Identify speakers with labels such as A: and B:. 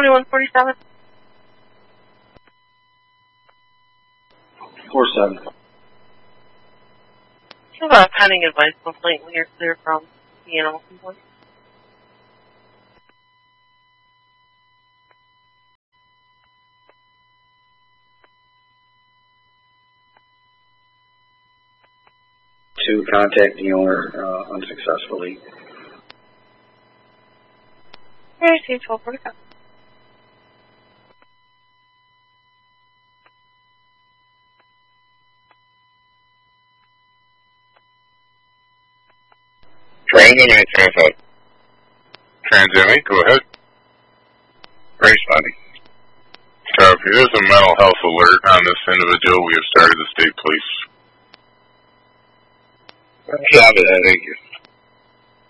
A: 2147.
B: 47.
A: Give a pending advice complaint when you're clear from the animal complaint.
B: To contact the owner unsuccessfully.
A: Okay, 1245.
C: Transmitting transit. Transmitting, go ahead. Responding. Copy. There's a mental health alert on this individual. We have started the state police. Copy that, thank you.